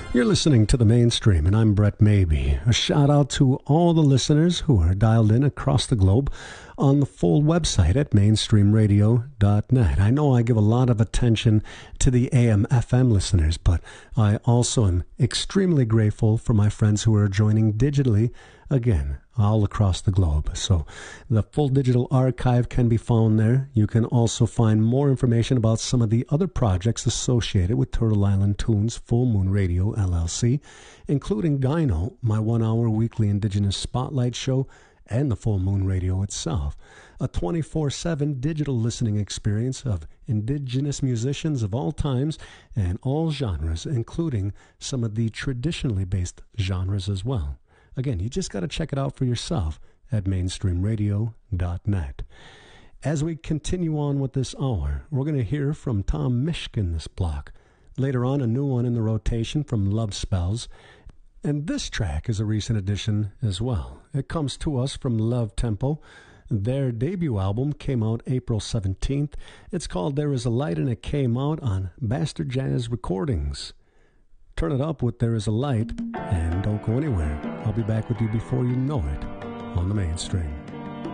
You're listening to The Mainstream, and I'm Brett Maybe. A shout out to all the listeners who are dialed in across the globe on the full website at mainstreamradio.net. I know I give a lot of attention to the AM/FM listeners, but I also am extremely grateful for my friends who are joining digitally, again, all across the globe. So the full digital archive can be found there. You can also find more information about some of the other projects associated with Turtle Island Tunes Full Moon Radio LLC, including Gyno, my 1-hour weekly Indigenous Spotlight show, and the Full Moon Radio itself, a 24/7 digital listening experience of Indigenous musicians of all times and all genres, including some of the traditionally based genres as well. Again, you just got to check it out for yourself at mainstreamradio.net. As we continue on with this hour, we're going to hear from Tom Mishkin this block. Later on, a new one in the rotation from Love Spells. And this track is a recent addition as well. It comes to us from Love Tempo. Their debut album came out April 17th. It's called There Is a Light, and it came out on Bastard Jazz Recordings. Turn it up with There Is a Light, and don't go anywhere. I'll be back with you before you know it on The Mainstream.